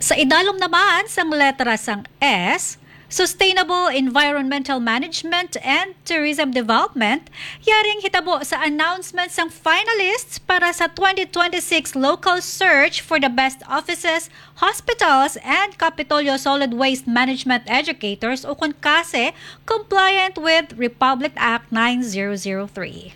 Sa idalom naman sang letra sang S, Sustainable Environmental Management and Tourism Development, yaring hitabo sa announcement sang finalists para sa 2026 local search for the best offices, hospitals, and Capitolio Solid Waste Management Educators o KONCASE compliant with Republic Act 9003.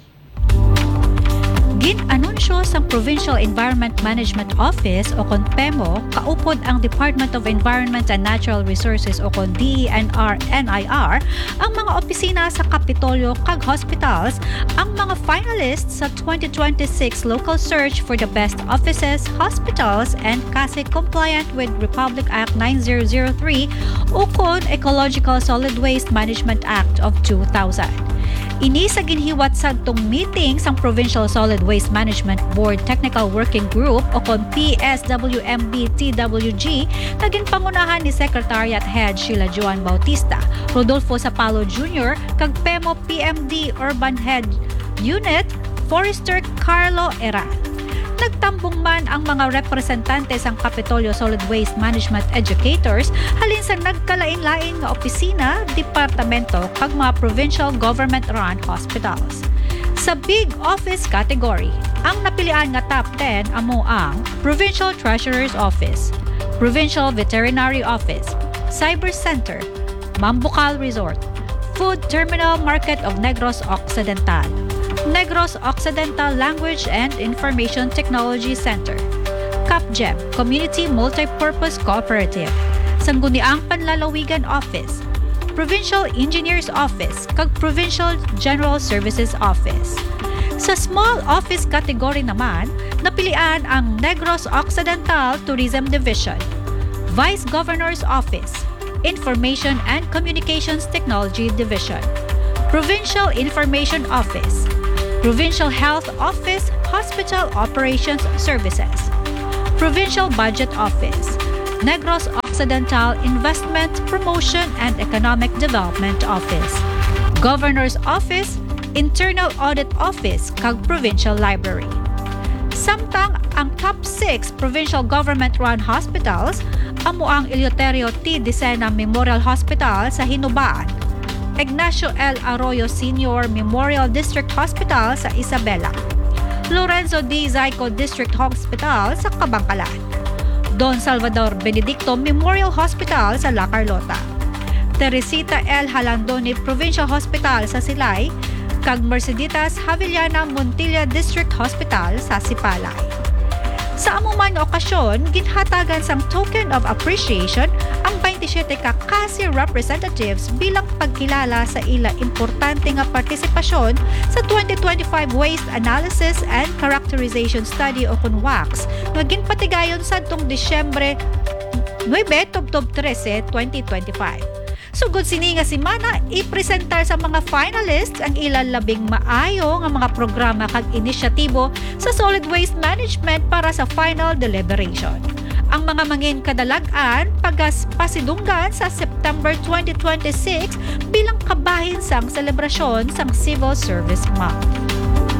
Gin-anunsyo sa Provincial Environment Management Office o CONPEMO, kaupod ang Department of Environment and Natural Resources o DENR-NIR, ang mga opisina sa Kapitolyo kag hospitals, ang mga finalists sa 2026 local search for the best offices, hospitals, and KASE compliant with Republic Act 9003 o Ecological Solid Waste Management Act of 2000. Ini sa ginhiwat sa tong meeting sang Provincial Solid Waste Management Board Technical Working Group o PSWMB-TWG na ginpangunahan ni Secretariat Head Sheila Joan Bautista, Rodolfo Sapalo Jr. kag PEMO PMD Urban Head Unit Forester Carlo Eran. Nagtambong man ang mga representante sang Capitolio Solid Waste Management Educators halin sa nagkalain-lain nga opisina, departamento kag mga provincial government-run hospitals. Sa big office category, ang napilian nga top 10 amo ang Provincial Treasurer's Office, Provincial Veterinary Office, Cyber Center, Mambucal Resort, Food Terminal Market of Negros Occidental, Negros Occidental Language and Information Technology Center, CAPGEM Community Multipurpose Cooperative, Sangguniang Panlalawigan Office, Provincial Engineers Office, kag Provincial General Services Office. Sa small office category naman, napilian ang Negros Occidental Tourism Division, Vice Governor's Office, Information and Communications Technology Division, Provincial Information Office, Provincial Health Office, Hospital Operations Services, Provincial Budget Office, Negros Occidental Investment, Promotion and Economic Development Office, Governor's Office, Internal Audit Office, kag Provincial Library. Samtang ang top 6 provincial government-run hospitals, amo ang Eleuterio T. Dicena Memorial Hospital sa Hinubaan, Ignacio L. Arroyo Sr. Memorial District Hospital sa Isabela, Lorenzo D. Zaico District Hospital sa Cabangcalan, Don Salvador Benedicto Memorial Hospital sa La Carlota, Teresita L. Halandoni Provincial Hospital sa Silay, kag Merceditas Javillana Montilla District Hospital sa Sipalay. Sa amuman okasyon, ginhatagan sang token of appreciation ang 27 ka KASE representatives bilang pagkilala sa ila importante nga partisipasyon sa 2025 Waste Analysis and Characterization Study o WACS nga ginpatigayon sadtong Disyembre 9-13, 2025. Sugod sini nga semana ipresentar sa mga finalists ang ilang labing maayo nga mga programa kag inisyatibo sa solid waste management para sa final deliberation. Ang mga mangin kadalag-an pasidunggan sa September 2026 bilang kabahin sang selebrasyon sang Civil Service Month.